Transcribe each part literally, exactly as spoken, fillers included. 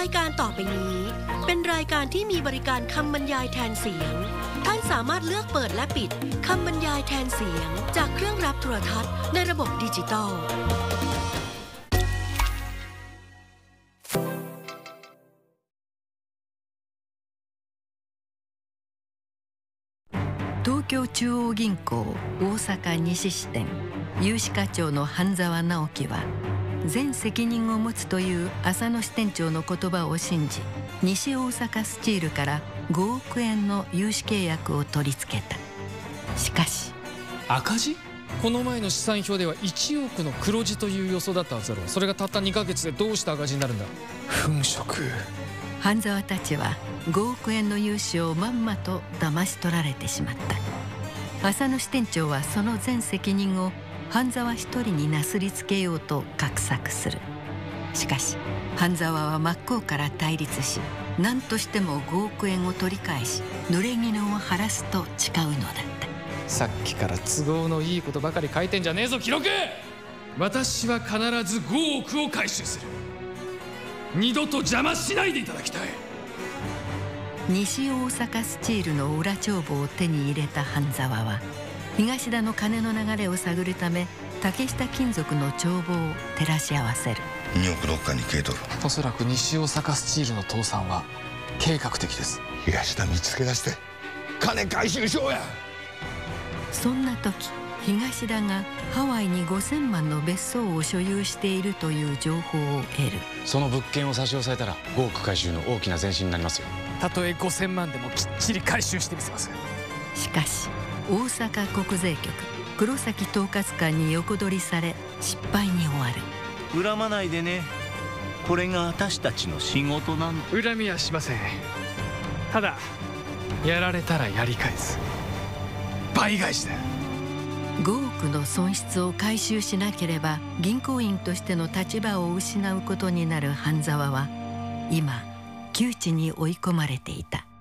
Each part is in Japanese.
ายการต่อไปนี้เป็นรายการที่มีบริการคำบรรยายแทนเสียงท่านสามารถเลือกเปิดและปิดคำบรรยายแทนเสียงจากเครื่องรับโทรทัศน์ในระบบดิจิตอล東京中央銀行大阪西支店有志課長の半沢直樹は全責任を持つという浅野支店長の言葉を信じ西大阪スチールからごおくえんの融資契約を取り付けた。しかし赤字？この前の試算表ではいちおくの黒字という予想だったはずだろう。それがたったにかげつでどうして赤字になるんだ。粉飾。 半沢たちはごおくえんの融資をまんまと騙し取られてしまった。浅野支店長はその全責任を半沢一人になすりつけようと画策する。しかし半沢は真っ向から対立し、何としてもごおくえんを取り返し濡れ衣を晴らすと誓うのだった。 さっきから都合のいいことばかり書いてんじゃねえぞ記録。私は必ずごおくを回収する。二度と邪魔しないでいただきたい。 西大阪スチールの裏帳簿を手に入れた半沢は東田の金の流れを探るため竹下金属の帳簿を照らし合わせる。 におくどっかに消えとる。 おそらく西大阪スチールの倒産は計画的です。 東田見つけ出して金回収しようや。 そんな時東田がハワイにごせんまんの別荘を所有しているという情報を得る。 その物件を差し押さえたらごおく回収の大きな前進になりますよ。 たとえごせんまんでもきっちり回収してみせます。 しかし大阪国税局黒崎統括官に横取りされ失敗に終わる。 恨まないでね。これが私たちの仕事なの。 恨みはしません。ただやられたらやり返す。倍返しだ。 ごおくの損失を回収しなければ銀行員としての立場を失うことになる半沢は今窮地に追い込まれていた。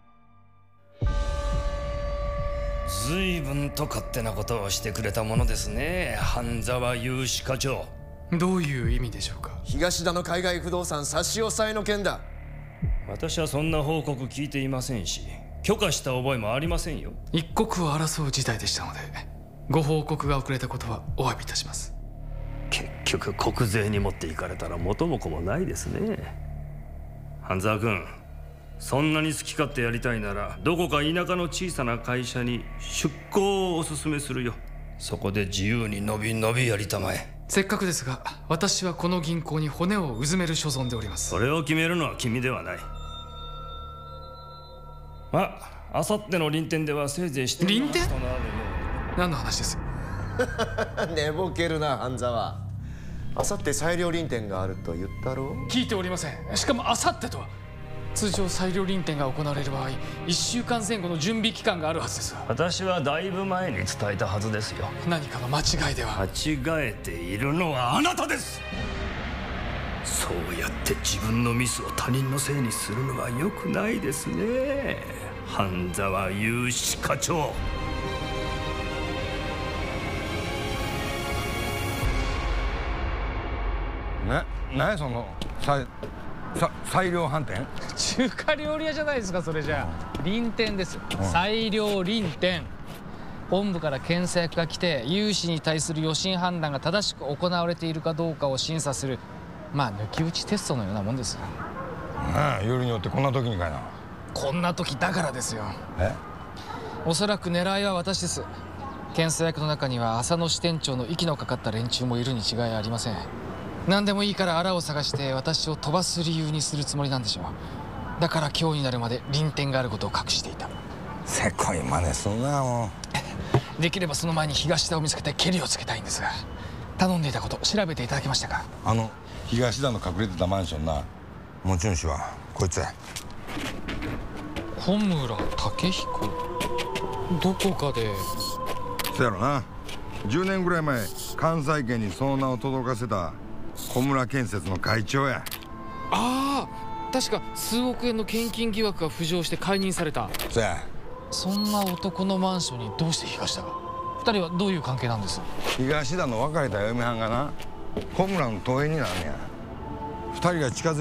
随分と勝手なことをしてくれたものですね、半沢融資課長。 どういう意味でしょうか。 東田の海外不動産差し押さえの件だ。 私はそんな報告聞いていませんし許可した覚えもありませんよ。 一刻を争う事態でしたのでご報告が遅れたことはお詫びいたします。 結局国税に持っていかれたら元も子もないですね。半沢君、そんなに好き勝手やりたいならどこか田舎の小さな会社に出向をおすすめするよ。そこで自由にのびのびやりたまえ。 せっかくですが私はこの銀行に骨をうずめる所存でおります。 それを決めるのは君ではない。まああさっての臨展ではせいぜいして臨展？何の話です？ 寝ぼけるな半沢。あさって裁量臨展があると言ったろう。 聞いておりません。しかもあさってとは通常裁量臨展が行われる場合いっしゅうかんぜん後の準備期間があるはずです。 私はだいぶ前に伝えたはずですよ。 何かの間違いでは。 間違えているのはあなたです。そうやって自分のミスを他人のせいにするのは良くないですね、半沢融資課長。 ね、何やその裁裁量反転。 中華料理屋じゃないですかそれじゃあ。臨展です、うん、裁量臨展。本部から検査役が来て融資に対する予診判断が正しく行われているかどうかを審査する、まあ抜き打ちテストのようなもんです。 ああ、よりによってこんな時にかいな。 こんな時だからですよ。 え？ おそらく狙いは私です。検査役の中には浅野支店長の息のかかった連中もいるに違いありません。何でもいいからあらを探して私を飛ばす理由にするつもりなんでしょう。だから今日になるまで臨展があることを隠していた。 せこい真似すんなもう。できればその前に東田を見つけてケリをつけたいんですが、頼んでいたこと調べていただけましたか。 あの東田の隠れてたマンションな、持ち主はこいつや。 小村武彦。どこかで。 そやろな。じゅうねんぐらい前関西圏にその名を轟かせた小村建設の会長や。 ああ、確か数億円の献金疑惑が浮上して解任された。 そや。 そんな男のマンションにどうして東田が。二人はどういう関係なんです？ 東田の別れた嫁はんがな小村の遠縁になるんや。二人が近づい